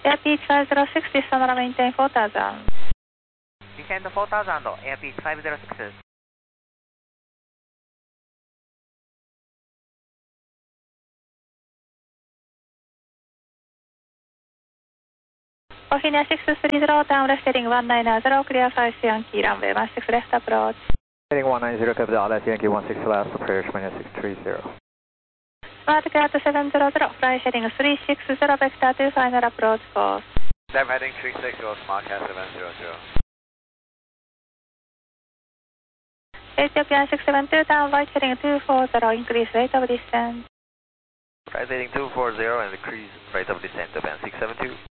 Airbus 506, Sonora maintain 4000. Descend 4000, Airbus 506. Bohemia 630, down left heading 190, clear 5 Yankee, runway 16 left approach. Heading 190, capital left Yankee 16 left, approach minus 630. Smart Delta 700, fly heading 360, vector 2, final approach course. Dem heading 360, Smart Cat 700. Ethiopian 672, down right heading 240, increase rate of descent. Right heading 240 and increase rate of descent to band 672.